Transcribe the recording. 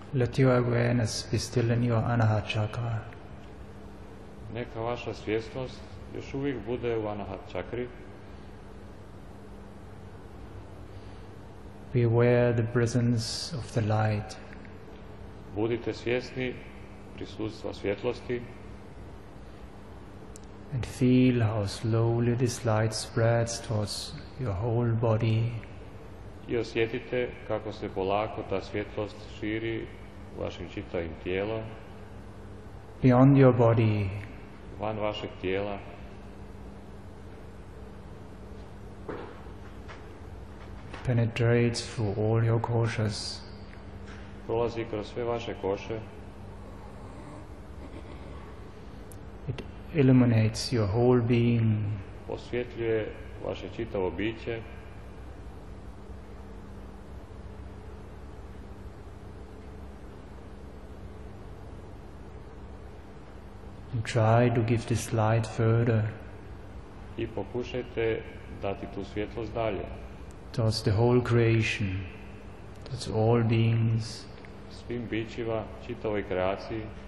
Let your awareness be still in your Anahat chakra. Neka vaša svjesnost još uvijek bude u Anahat čakri. Be aware the presence of the light. Budite svjesni prisustva svjetlosti. And feel how slowly this light spreads towards your whole body. I osjetite kako se polako ta svjetlost širi vašim čitavim tijelom. Beyond your body. Van vašeg tijela. Penetrates through all your koshas. Prolazi kroz sve vaše koše. It illuminates your whole being. Osvjetljuje vaše čitavo biće. And try to give this light further. I pokušajte dati tu svjetlost dalje. Towards the whole creation. Towards all beings. Svim bićima, čitavoj kreaciji.